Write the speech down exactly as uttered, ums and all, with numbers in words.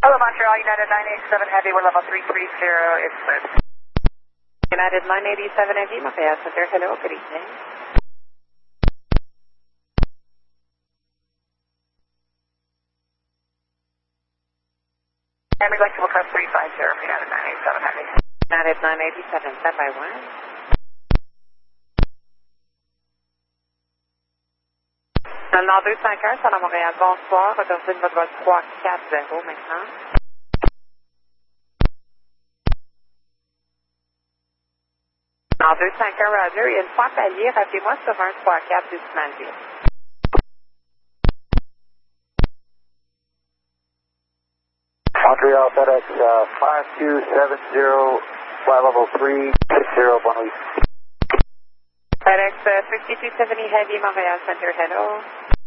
Hello, Montreal, United nine eighty-seven Heavy, we're level three three zero, it's cleared. United nine eighty-seven Heavy, Montreal Center, hello, good evening. And we'd like to request three five zero for United nine eighty-seven Heavy. United nine eighty-seven, stand by one. Dans le Nord deux cinq un, c'est à Montréal, bonsoir, redonnez votre vol trois quatre zéro maintenant. Nord deux cinq un, Roger, il y a une fois palier, rappelez-moi sur un trois quatre du Smallville. Montreal FedEx uh, five two seven zero, flight level three six zero, one week. FedEx uh, fifty-two seventy Heavy, Montreal Center, hello.